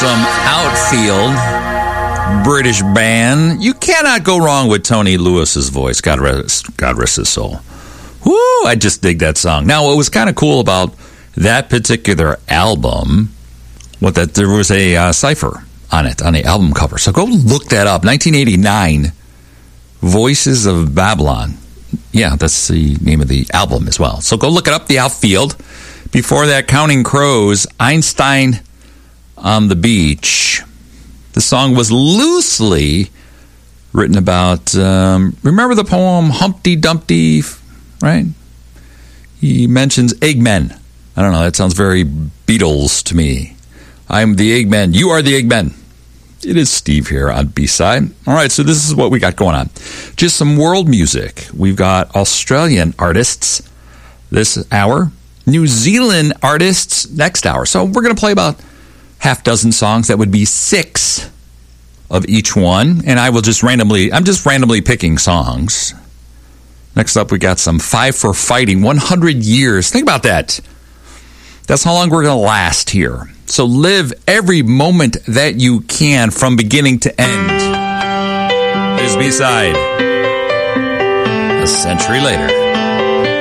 some Outfield, British band. You cannot go wrong with Tony Lewis's voice. God rest his soul. Woo! I just dig that song. Now, what was kind of cool about that particular album was that there was a cipher on it, on the album cover. So go look that up. 1989, Voices of Babylon. Yeah, that's the name of the album as well. So go look it up, The Outfield. Before that, Counting Crows, Einstein on the Beach. The song was loosely written about, remember the poem Humpty Dumpty, right? He mentions Eggmen. I don't know, that sounds very Beatles to me. I'm the Eggman. You are the Eggman. It is Steve here on B-Side. All right, so this is what we got going on. Just some world music. We've got Australian artists this hour, New Zealand artists next hour. So we're going to play about half dozen songs. That would be 6 of each one. And I'm just randomly picking songs. Next up, we got some Five for Fighting, 100 years. Think about that. That's how long we're going to last here. So live every moment that you can from beginning to end. Here's B-Side. A century later.